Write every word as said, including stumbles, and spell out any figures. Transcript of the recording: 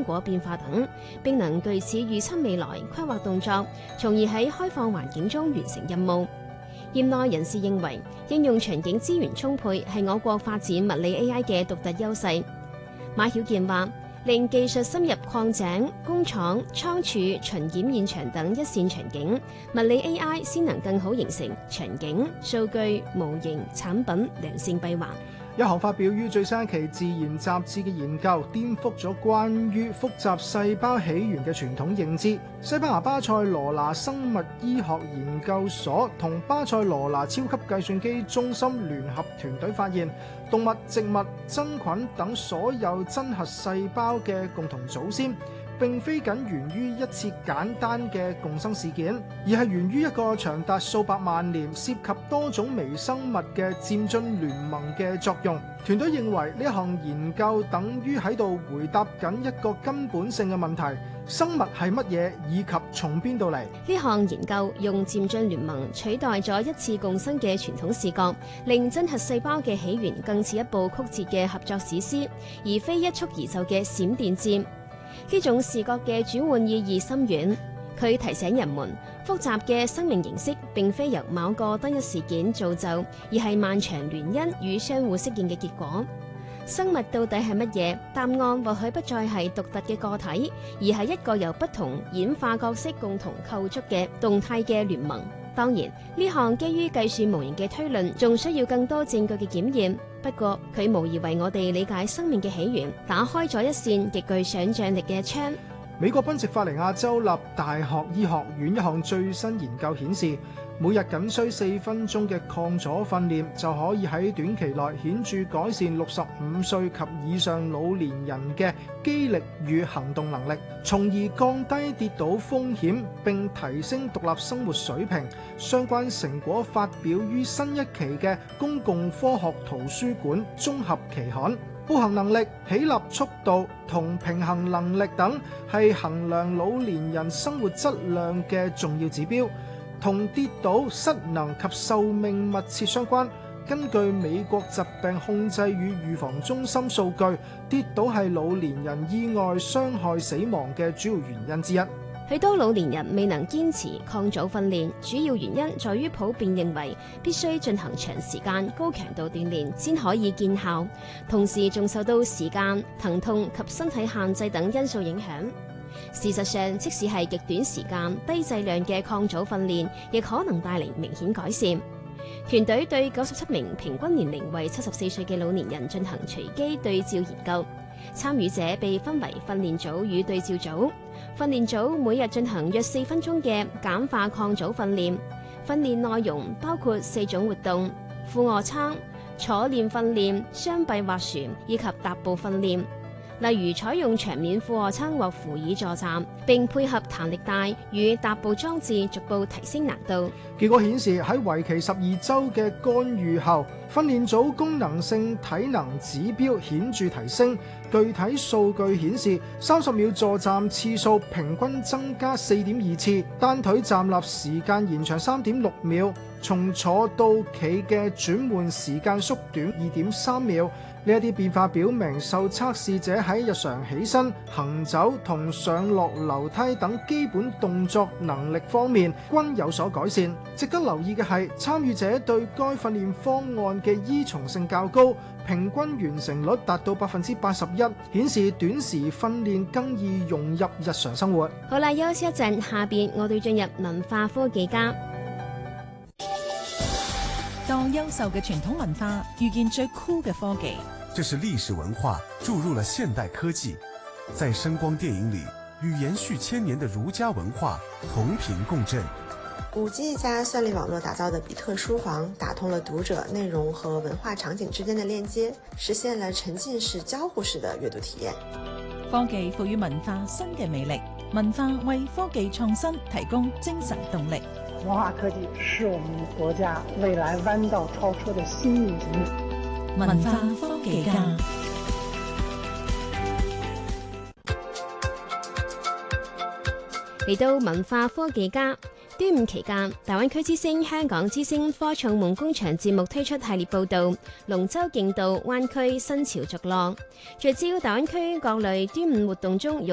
果變化等，並能據此預測未來、規劃動作，從而喺開放環境中完成任務。業內人士認為，應用場景資源充沛係我國發展物理 A I 嘅獨特優勢。馬曉健話，令技術深入礦井、工廠、倉儲、巡檢現場等一線場景，物理 A I 先能更好形成場景、數據、模型、產品良性閉環。 一項發表於最新一期《自然》雜誌嘅研究，顛覆咗關於複雜細胞起源嘅傳統認知。西班牙巴塞羅那生物醫學研究所同巴塞羅那超級計算機中心聯合團隊發現，動物、植物、真菌等所有真核細胞嘅共同祖先，並非僅源於一次簡單嘅共生事件，而係源於一個長達數百萬年、涉及多種微生物嘅漸進聯盟嘅作用。團隊認為呢項研究等於喺度回答緊一個根本性嘅問題：生物係乜嘢，以及從邊度嚟？ 呢項研究用漸進聯盟取代咗一次共生嘅傳統視角，令真核細胞嘅起源更似一部曲折嘅合作史詩，而非一蹴而就嘅閃電戰。呢種視覺嘅轉換意義深遠，佢提醒人們，複雜嘅生命形式並非由某個單一事件造就，而係漫長聯因與相互適應嘅結果。生物到底係乜嘢？答案或許不再係獨特嘅個體，而係一個由不同演化角色共同構築嘅動態嘅聯盟。當然，呢項基於計算模型嘅推論仲需要更多證據嘅檢驗。不過，佢無疑為我哋理解生命嘅起源打開咗一扇極具想像力嘅窗。 美國賓夕法尼亞州立大學醫學院一項最新研究顯示，每日僅需四分鐘嘅抗阻訓練就可以喺短期內顯著改善六十五歲及以上老年人嘅肌力與行動能力，從而降低跌倒風險並提升獨立生活水平。相關成果發表於新一期嘅公共科學圖書館綜合期刊。步行能力、起立速度同平衡能力等係衡量老年人生活質量嘅重要指標，同跌倒、失能及壽命密切相關。根據美國疾病控制與預防中心數據，跌倒係老年人意外傷害死亡嘅主要原因之一。 許多老年人未能堅持抗阻訓練，主要原因在於普遍認為必須進行長時間高強度鍛煉先可以見效，同時仲受到時間、疼痛及身體限制等因素影響。事實上，即使係極短時間、低劑量嘅抗阻訓練，亦可能帶嚟明顯改善。團隊對九十七名平均年齡為七十四歲嘅老年人進行隨機對照研究，參與者被分為訓練組與對照組。訓練組每日進行約四分鐘嘅簡化抗阻訓練，訓練內容包括四種活動：俯臥撐、坐練訓練、雙臂划船以及踏步訓練。例如採用長面俯臥撐或扶椅助站，並配合彈力帶與踏步裝置，逐步提升難度。 結果顯示喺為期十二週嘅干預後，訓練組功能性體能指標顯著提升。具體數據顯示，三十秒助站次數平均增加四點二次，單腿站立時間延長三點六秒，從坐到企嘅轉換時間縮短二點三秒。呢一啲變化表明，受測試者喺日常起身、行走同上落樓梯等基本動作能力方面均有所改善。值得留意嘅係，參與者對該訓練方案嘅依從性較高，平均完成率達到百分之八十一，顯示短時訓練更易融入日常生活。 好啦，休息一陣，下邊我哋進入文化科技家。 當優秀嘅傳統文化遇見最酷嘅科技， 這是歷史文化注入了現代科技，在聲光電影裏與延續千年的儒家文化同頻共振。 五 G 加算力網絡打造的比特書房，打通了讀者內容和文化場景之間的鏈接，實現了沉浸式交互式的閱讀體驗。 科技賦予文化新嘅魅力，文化為科技創新提供精神動力。 文化科技是我們國家未來彎道超車的新引擎。 文化科技家。 嚟到文化科技家。端午期間，大灣區之星、香港之星科創夢工場節目推出系列報導，龍舟競渡灣區新潮逐浪，聚焦大灣區各類端午活動中